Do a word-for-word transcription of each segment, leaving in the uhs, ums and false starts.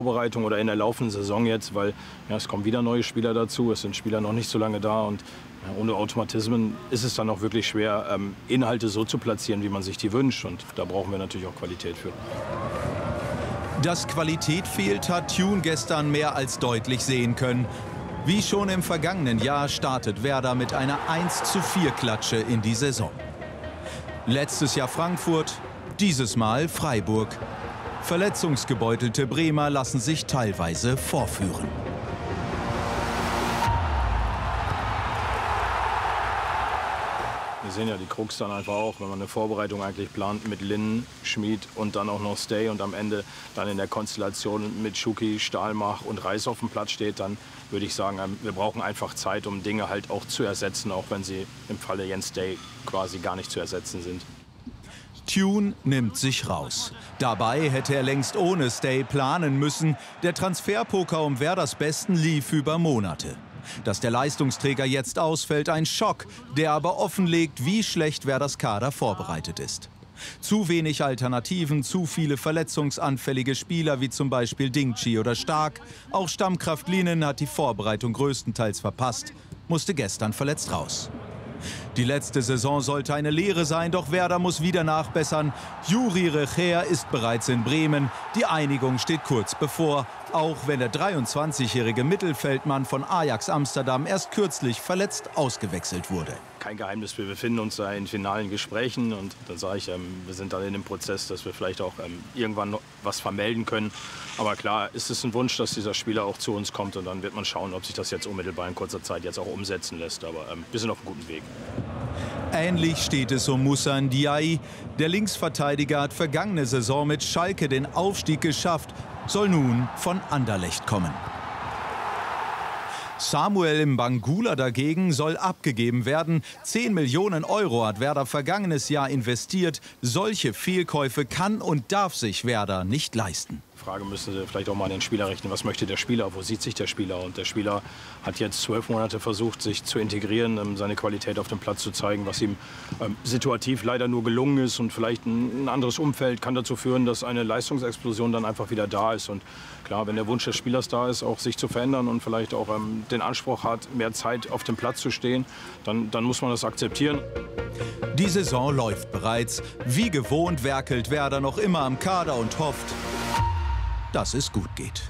Vorbereitung oder in der laufenden Saison jetzt, weil ja, es kommen wieder neue Spieler dazu, es sind Spieler noch nicht so lange da und ja, ohne Automatismen ist es dann auch wirklich schwer, ähm, Inhalte so zu platzieren, wie man sich die wünscht, und da brauchen wir natürlich auch Qualität für. Dass Qualität fehlt, hat Tune gestern mehr als deutlich sehen können. Wie schon im vergangenen Jahr startet Werder mit einer eins zu vier Klatsche in die Saison. Letztes Jahr Frankfurt, dieses Mal Freiburg. Verletzungsgebeutelte Bremer lassen sich teilweise vorführen. Wir sehen ja die Krux dann einfach auch, wenn man eine Vorbereitung eigentlich plant mit Linn, Schmid und dann auch noch Stay und am Ende dann in der Konstellation mit Schuki, Stahlmach und Reis auf dem Platz steht, dann würde ich sagen, wir brauchen einfach Zeit, um Dinge halt auch zu ersetzen, auch wenn sie im Falle Jens Stay quasi gar nicht zu ersetzen sind. Tune nimmt sich raus. Dabei hätte er längst ohne Stay planen müssen. Der Transferpoker um Werders Besten lief über Monate. Dass der Leistungsträger jetzt ausfällt, ein Schock, der aber offenlegt, wie schlecht Werders Kader vorbereitet ist. Zu wenig Alternativen, zu viele verletzungsanfällige Spieler wie zum Beispiel Dingchi oder Stark. Auch Stammkraft Linen hat die Vorbereitung größtenteils verpasst, musste gestern verletzt raus. Die letzte Saison sollte eine Lehre sein, doch Werder muss wieder nachbessern. Juri Recher ist bereits in Bremen. Die Einigung steht kurz bevor, auch wenn der dreiundzwanzigjährige Mittelfeldmann von Ajax Amsterdam erst kürzlich verletzt ausgewechselt wurde. Kein Geheimnis, wir befinden uns da in finalen Gesprächen und dann sage ich, ähm, wir sind dann in dem Prozess, dass wir vielleicht auch ähm, irgendwann noch was vermelden können. Aber klar, ist es ein Wunsch, dass dieser Spieler auch zu uns kommt und dann wird man schauen, ob sich das jetzt unmittelbar in kurzer Zeit jetzt auch umsetzen lässt. Aber ähm, wir sind auf einem guten Weg. Ähnlich steht es um Moussa Ndiaye. Der Linksverteidiger hat vergangene Saison mit Schalke den Aufstieg geschafft, soll nun von Anderlecht kommen. Samuel Mbangula dagegen soll abgegeben werden. zehn Millionen Euro hat Werder vergangenes Jahr investiert. Solche Fehlkäufe kann und darf sich Werder nicht leisten. Frage müssen Sie vielleicht auch mal an den Spieler richten. Was möchte der Spieler? Wo sieht sich der Spieler? Und der Spieler hat jetzt zwölf Monate versucht, sich zu integrieren, um seine Qualität auf dem Platz zu zeigen, was ihm ähm, situativ leider nur gelungen ist. Und vielleicht ein, ein anderes Umfeld kann dazu führen, dass eine Leistungsexplosion dann einfach wieder da ist. Und klar, wenn der Wunsch des Spielers da ist, auch sich zu verändern und vielleicht auch ähm, den Anspruch hat, mehr Zeit auf dem Platz zu stehen, dann, dann muss man das akzeptieren. Die Saison läuft bereits. Wie gewohnt werkelt Werder noch immer am Kader und hofft, dass es gut geht.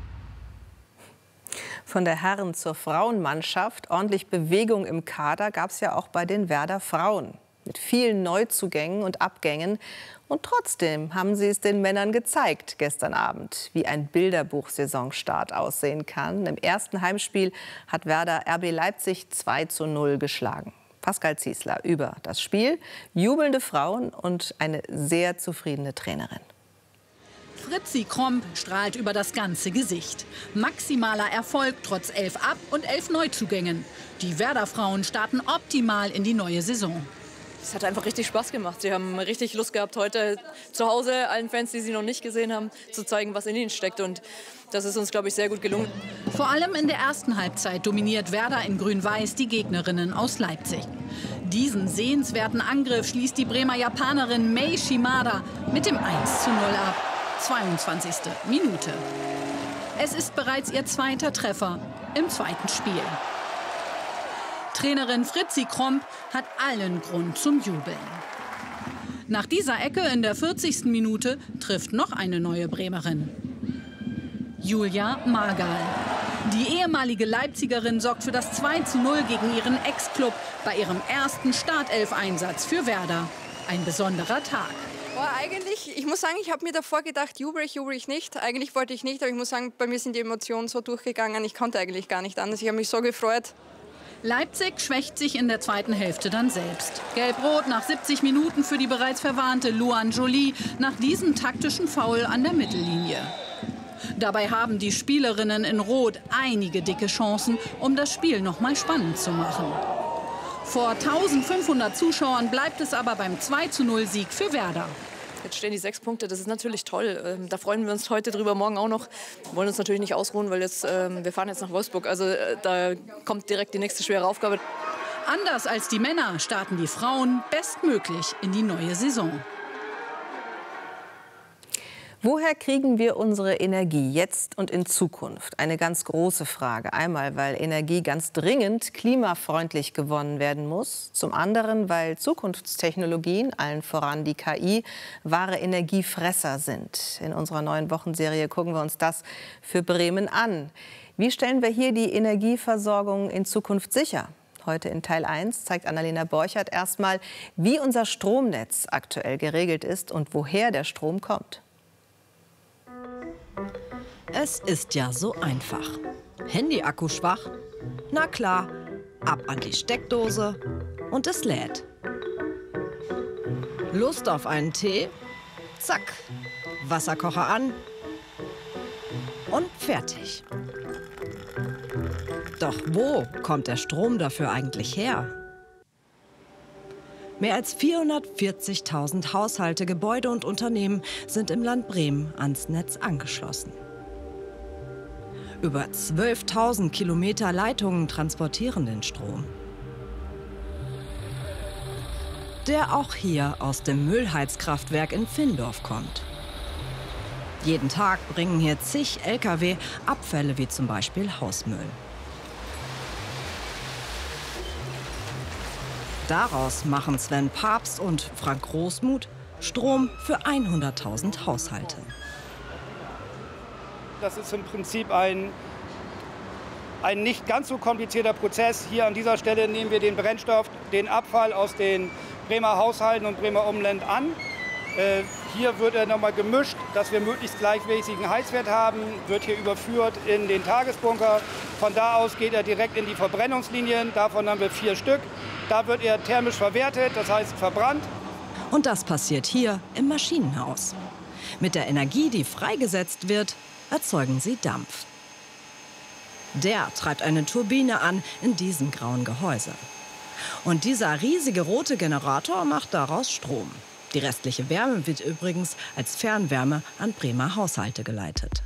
Von der Herren- zur Frauenmannschaft. Ordentlich Bewegung im Kader gab es ja auch bei den Werder Frauen. Mit vielen Neuzugängen und Abgängen. Und trotzdem haben sie es den Männern gezeigt gestern Abend, wie ein Bilderbuch-Saisonstart aussehen kann. Im ersten Heimspiel hat Werder R B Leipzig zwei zu null geschlagen. Pascal Ziesler über das Spiel, jubelnde Frauen und eine sehr zufriedene Trainerin. Fritzi Kromp strahlt über das ganze Gesicht. Maximaler Erfolg trotz elf Ab- und elf Neuzugängen. Die Werder-Frauen starten optimal in die neue Saison. Es hat einfach richtig Spaß gemacht. Sie haben richtig Lust gehabt, heute zu Hause allen Fans, die sie noch nicht gesehen haben, zu zeigen, was in ihnen steckt. Und das ist uns, glaube ich, sehr gut gelungen. Vor allem in der ersten Halbzeit dominiert Werder in Grün-Weiß die Gegnerinnen aus Leipzig. Diesen sehenswerten Angriff schließt die Bremer Japanerin Mei Shimada mit dem eins zu null ab. zweiundzwanzigste Minute. Es ist bereits ihr zweiter Treffer im zweiten Spiel. Trainerin Fritzi Kromp hat allen Grund zum Jubeln. Nach dieser Ecke in der vierzigsten Minute trifft noch eine neue Bremerin. Julia Margal. Die ehemalige Leipzigerin sorgt für das zwei zu null gegen ihren Ex-Club bei ihrem ersten Startelf-Einsatz für Werder. Ein besonderer Tag. Boah, eigentlich, ich muss sagen, ich habe mir davor gedacht, jubel ich, jubel ich nicht. Eigentlich wollte ich nicht, aber ich muss sagen, bei mir sind die Emotionen so durchgegangen, ich konnte eigentlich gar nicht anders. Ich habe mich so gefreut. Leipzig schwächt sich in der zweiten Hälfte dann selbst. Gelb-Rot nach siebzig Minuten für die bereits verwarnte Luan Jolie nach diesem taktischen Foul an der Mittellinie. Dabei haben die Spielerinnen in Rot einige dicke Chancen, um das Spiel noch mal spannend zu machen. Vor eintausendfünfhundert Zuschauern bleibt es aber beim zwei zu null Sieg für Werder. Jetzt stehen die sechs Punkte, das ist natürlich toll. Da freuen wir uns heute drüber, morgen auch noch. Wir wollen uns natürlich nicht ausruhen, weil jetzt, wir fahren jetzt nach Wolfsburg. Also da kommt direkt die nächste schwere Aufgabe. Anders als die Männer starten die Frauen bestmöglich in die neue Saison. Woher kriegen wir unsere Energie jetzt und in Zukunft? Eine ganz große Frage. Einmal, weil Energie ganz dringend klimafreundlich gewonnen werden muss. Zum anderen, weil Zukunftstechnologien, allen voran die K I, wahre Energiefresser sind. In unserer neuen Wochenserie gucken wir uns das für Bremen an. Wie stellen wir hier die Energieversorgung in Zukunft sicher? Heute in Teil eins zeigt Annalena Borchert erstmal, wie unser Stromnetz aktuell geregelt ist und woher der Strom kommt. Es ist ja so einfach. Handy-Akku schwach? Na klar, ab an die Steckdose und es lädt. Lust auf einen Tee? Zack, Wasserkocher an und fertig. Doch wo kommt der Strom dafür eigentlich her? Mehr als vierhundertvierzigtausend Haushalte, Gebäude und Unternehmen sind im Land Bremen ans Netz angeschlossen. Über zwölftausend Kilometer Leitungen transportieren den Strom, der auch hier aus dem Müllheizkraftwerk in Findorf kommt. Jeden Tag bringen hier zig L K W Abfälle wie zum Beispiel Hausmüll. Daraus machen Sven Papst und Frank Großmuth Strom für hunderttausend Haushalte. Das ist im Prinzip ein, ein nicht ganz so komplizierter Prozess. Hier an dieser Stelle nehmen wir den Brennstoff, den Abfall aus den Bremer Haushalten und Bremer Umland an. Äh, hier wird er nochmal gemischt, dass wir möglichst gleichmäßigen Heizwert haben, wird hier überführt in den Tagesbunker. Von da aus geht er direkt in die Verbrennungslinien, davon haben wir vier Stück. Da wird er thermisch verwertet, das heißt verbrannt. Und das passiert hier im Maschinenhaus. Mit der Energie, die freigesetzt wird, erzeugen sie Dampf. Der treibt eine Turbine an in diesem grauen Gehäuse. Und dieser riesige rote Generator macht daraus Strom. Die restliche Wärme wird übrigens als Fernwärme an Bremer Haushalte geleitet.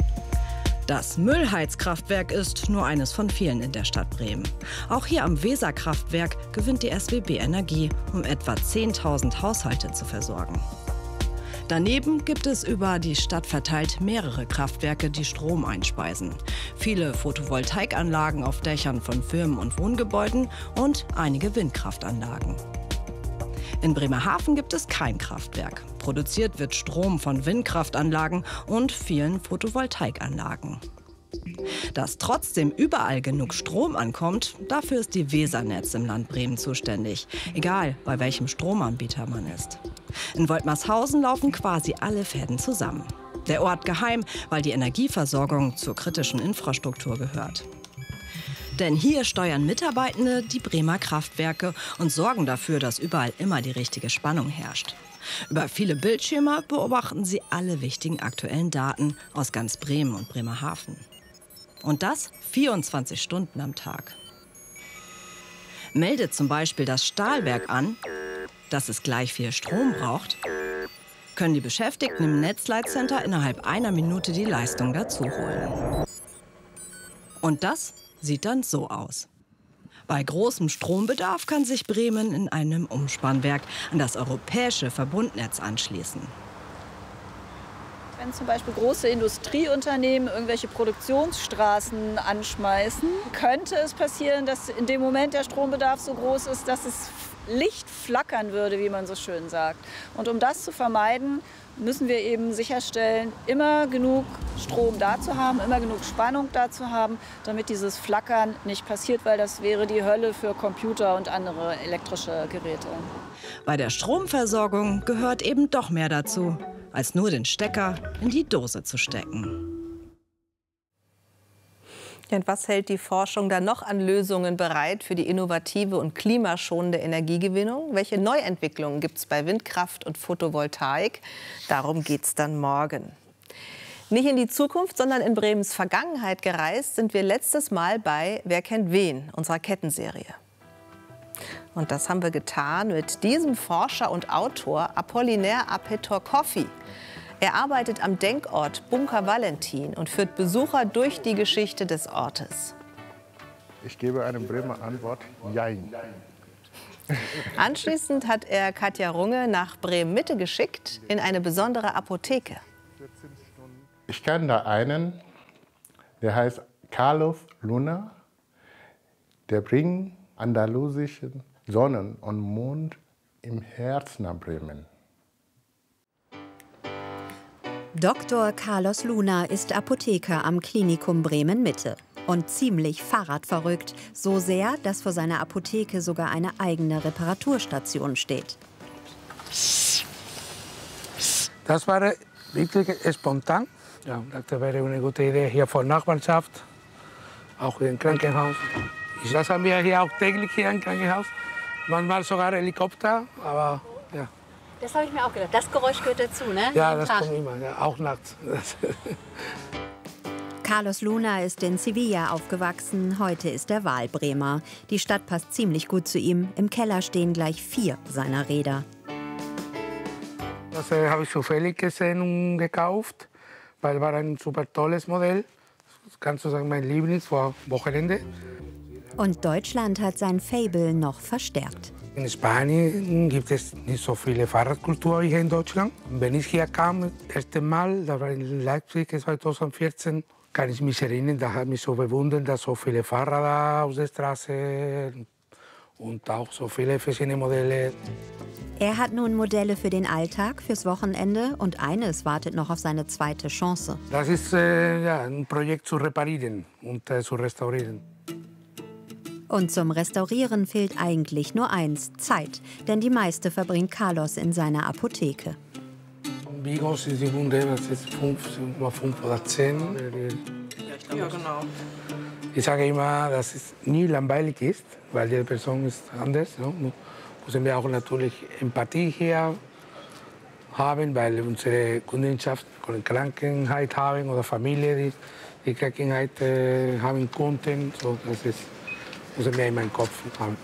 Das Müllheizkraftwerk ist nur eines von vielen in der Stadt Bremen. Auch hier am Weserkraftwerk gewinnt die S W B Energie, um etwa zehntausend Haushalte zu versorgen. Daneben gibt es über die Stadt verteilt mehrere Kraftwerke, die Strom einspeisen. Viele Photovoltaikanlagen auf Dächern von Firmen und Wohngebäuden und einige Windkraftanlagen. In Bremerhaven gibt es kein Kraftwerk. Produziert wird Strom von Windkraftanlagen und vielen Photovoltaikanlagen. Dass trotzdem überall genug Strom ankommt, dafür ist die Wesernetz im Land Bremen zuständig, egal bei welchem Stromanbieter man ist. In Woltmershausen laufen quasi alle Fäden zusammen. Der Ort geheim, weil die Energieversorgung zur kritischen Infrastruktur gehört. Denn hier steuern Mitarbeitende die Bremer Kraftwerke und sorgen dafür, dass überall immer die richtige Spannung herrscht. Über viele Bildschirme beobachten sie alle wichtigen aktuellen Daten aus ganz Bremen und Bremerhaven. Und das vierundzwanzig Stunden am Tag. Meldet zum Beispiel das Stahlwerk an, dass es gleich viel Strom braucht, können die Beschäftigten im Netzleitcenter innerhalb einer Minute die Leistung dazu holen. Und das sieht dann so aus. Bei großem Strombedarf kann sich Bremen in einem Umspannwerk an das europäische Verbundnetz anschließen. Wenn zum Beispiel große Industrieunternehmen irgendwelche Produktionsstraßen anschmeißen, könnte es passieren, dass in dem Moment der Strombedarf so groß ist, dass es Licht flackern würde, wie man so schön sagt. Und um das zu vermeiden, müssen wir eben sicherstellen, immer genug Strom da zu haben, immer genug Spannung da zu haben, damit dieses Flackern nicht passiert, weil das wäre die Hölle für Computer und andere elektrische Geräte. Bei der Stromversorgung gehört eben doch mehr dazu, als nur den Stecker in die Dose zu stecken. Und was hält die Forschung da noch an Lösungen bereit für die innovative und klimaschonende Energiegewinnung? Welche Neuentwicklungen gibt es bei Windkraft und Photovoltaik? Darum geht es dann morgen. Nicht in die Zukunft, sondern in Bremens Vergangenheit gereist sind wir letztes Mal bei Wer kennt wen, unserer Kettenserie. Und das haben wir getan mit diesem Forscher und Autor Apollinaire Apettor-Coffey. Er arbeitet am Denkort Bunker Valentin und führt Besucher durch die Geschichte des Ortes. Ich gebe einem Bremer Antwort, Jein. Anschließend hat er Katja Runge nach Bremen-Mitte geschickt, in eine besondere Apotheke. Ich kenne da einen, der heißt Carlos Luna. Der bringt andalusischen Sonnen und Mond im Herzen nach Bremen. Doktor Carlos Luna ist Apotheker am Klinikum Bremen-Mitte und ziemlich Fahrradverrückt. So sehr, dass vor seiner Apotheke sogar eine eigene Reparaturstation steht. Das war wirklich spontan. Ja, das wäre eine gute Idee hier vor Nachbarschaft, auch im Krankenhaus. Das haben wir hier auch täglich hier im Krankenhaus. Manchmal sogar Helikopter, aber ja. Das habe ich mir auch gedacht. Das Geräusch gehört dazu, ne? Ja, das kommt immer, ja, auch nachts. Carlos Luna ist in Sevilla aufgewachsen, heute ist er Wahlbremer. Die Stadt passt ziemlich gut zu ihm. Im Keller stehen gleich vier seiner Räder. Das äh, habe ich zufällig gesehen und gekauft, weil es war ein super tolles Modell. Das kannst du sagen, mein Lieblings vor Wochenende. Und Deutschland hat sein Faible noch verstärkt. In Spanien gibt es nicht so viele Fahrradkultur wie hier in Deutschland. Wenn ich hier kam, das erste Mal, da war in Leipzig zweitausendvierzehn, kann ich mich erinnern, da hat mich so bewundert, dass so viele Fahrräder auf der Straße und auch so viele verschiedene Modelle. Er hat nun Modelle für den Alltag, fürs Wochenende und eines wartet noch auf seine zweite Chance. Das ist äh, ja, ein Projekt zu reparieren und äh, zu restaurieren. Und zum Restaurieren fehlt eigentlich nur eins, Zeit. Denn die meiste verbringt Carlos in seiner Apotheke. Wie groß ist die Wunde? Das ist fünf, fünf oder zehn. Ja, genau. Ich sage immer, dass es nie langweilig ist, weil jede Person ist anders. Ne? Müssen wir auch natürlich Empathie hier haben, weil unsere Kundenschaft Krankheit haben oder Familie, die die Krankheit äh, haben konnten. So, das ist müssen wir in meinen Kopf haben.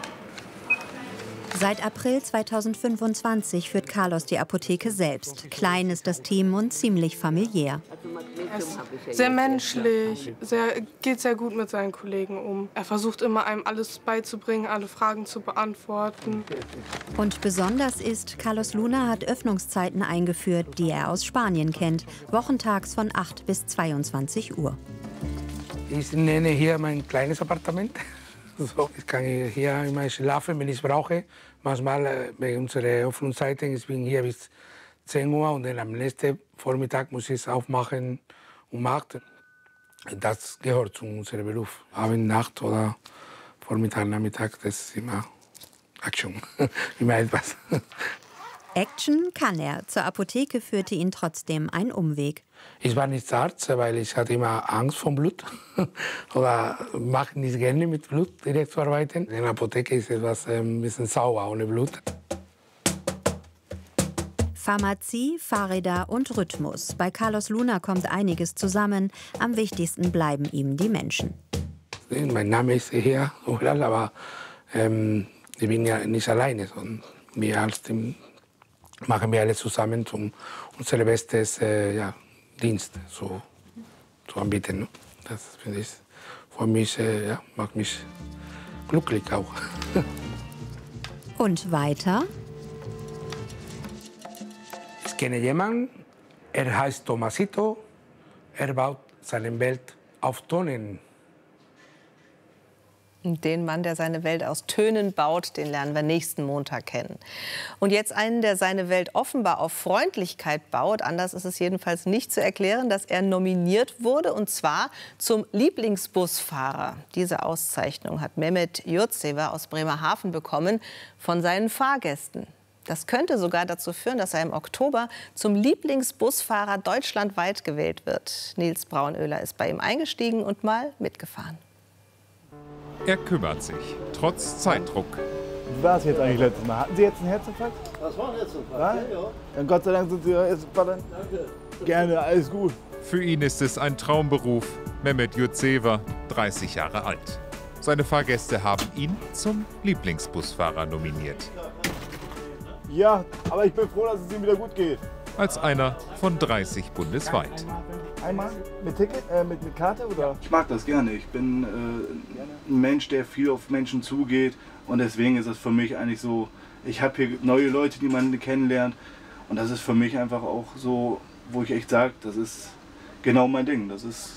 Seit April zweitausendfünfundzwanzig führt Carlos die Apotheke selbst. Klein ist das Team und ziemlich familiär. Er ist sehr menschlich, sehr, geht sehr gut mit seinen Kollegen um. Er versucht immer, einem alles beizubringen, alle Fragen zu beantworten. Und besonders ist, Carlos Luna hat Öffnungszeiten eingeführt, die er aus Spanien kennt. Wochentags von acht bis zweiundzwanzig Uhr. Ich nenne hier mein kleines Appartement. So, ich kann hier immer schlafen, wenn ich es brauche. Manchmal bei unseren Öffnungszeiten, ich bin hier bis zehn Uhr und dann am nächsten Vormittag muss ich es aufmachen um acht. Das gehört zu unserem Beruf. Abend, Nacht oder Vormittag, Nachmittag, das ist immer Action, immer etwas. Action kann er. Zur Apotheke führte ihn trotzdem ein Umweg. Ich war nicht Arzt, weil ich hatte immer Angst vor Blut. Oder mache nicht gerne mit Blut direkt zu arbeiten. In der Apotheke ist etwas ein bisschen sauer ohne Blut. Pharmazie, Fahrräder und Rhythmus. Bei Carlos Luna kommt einiges zusammen. Am wichtigsten bleiben ihm die Menschen. Mein Name ist hier, aber ähm, ich bin ja nicht alleine. Wir als Team machen wir alles zusammen, um unser bestes äh, ja, Dienst zu, zu anbieten. Ne? Das finde ich für mich, äh, ja, macht mich glücklich auch. Und weiter? Ich kenne jemanden, er heißt Tomasito, er baut seine Welt auf Tonnen. Den Mann, der seine Welt aus Tönen baut, den lernen wir nächsten Montag kennen. Und jetzt einen, der seine Welt offenbar auf Freundlichkeit baut. Anders ist es jedenfalls nicht zu erklären, dass er nominiert wurde, und zwar zum Lieblingsbusfahrer. Diese Auszeichnung hat Mehmet Yurtsever aus Bremerhaven bekommen von seinen Fahrgästen. Das könnte sogar dazu führen, dass er im Oktober zum Lieblingsbusfahrer deutschlandweit gewählt wird. Nils Braunöhler ist bei ihm eingestiegen und mal mitgefahren. Er kümmert sich, trotz Zeitdruck. Wie war es jetzt eigentlich letztes Mal? Hatten Sie jetzt einen Herzinfarkt? Das war ein Herzinfarkt, ja, ja. Dann Gott sei Dank sind Sie jetzt Danke. Gerne, alles gut. Für ihn ist es ein Traumberuf. Mehmet Yurtsever, dreißig Jahre alt. Seine Fahrgäste haben ihn zum Lieblingsbusfahrer nominiert. Ja, aber ich bin froh, dass es ihm wieder gut geht. Als einer von dreißig bundesweit. Einmal mit Ticket, äh, mit, mit Karte oder? Ich mag das gerne. Ich bin äh, ein Mensch, der viel auf Menschen zugeht, und deswegen ist es für mich eigentlich so, ich habe hier neue Leute, die man kennenlernt, und das ist für mich einfach auch so, wo ich echt sage, das ist genau mein Ding. Das ist